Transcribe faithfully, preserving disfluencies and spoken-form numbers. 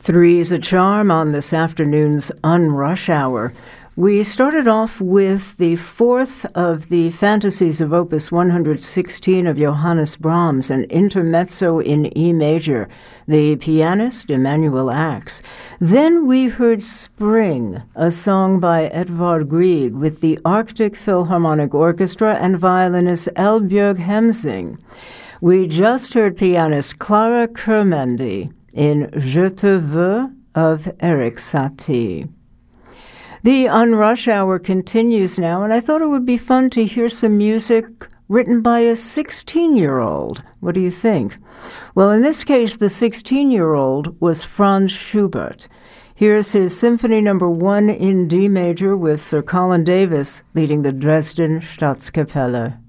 Three's a charm on this afternoon's Unrush Hour. We started off with the fourth of the fantasies of Opus one sixteen of Johannes Brahms, an intermezzo in E major, the pianist Emanuel Ax. Then we heard Spring, a song by Edvard Grieg with the Arctic Philharmonic Orchestra and violinist Eldbjørg Hemsing. We just heard pianist Clara Kermendy in Je te veux of Erik Satie. The Unrush Hour continues now, and I thought it would be fun to hear some music written by a sixteen-year-old. What do you think? Well, in this case, the sixteen-year-old was Franz Schubert. Here's his Symphony Number One in D major with Sir Colin Davis leading the Dresden Staatskapelle.